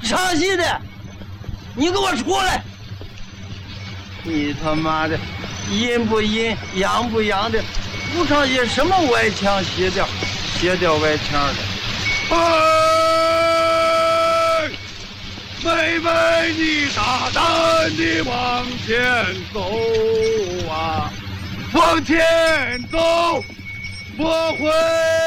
唱戏的，你给我出来！你他妈的，阴不阴，阳不阳的，不唱些什么歪腔邪调，邪调歪腔的。 哎，妹妹，你大胆地往前走啊，往前走，不会。